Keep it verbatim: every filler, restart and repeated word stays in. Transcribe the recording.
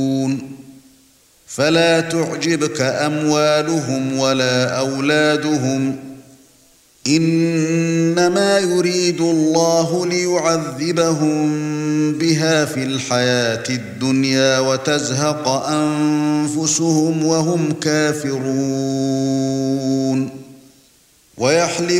فلا تعجبك أموالهم ولا أولادهم إنما يريد الله ليعذبهم بها في الحياة الدنيا وتزهق أنفسهم وهم كافرون ويحلف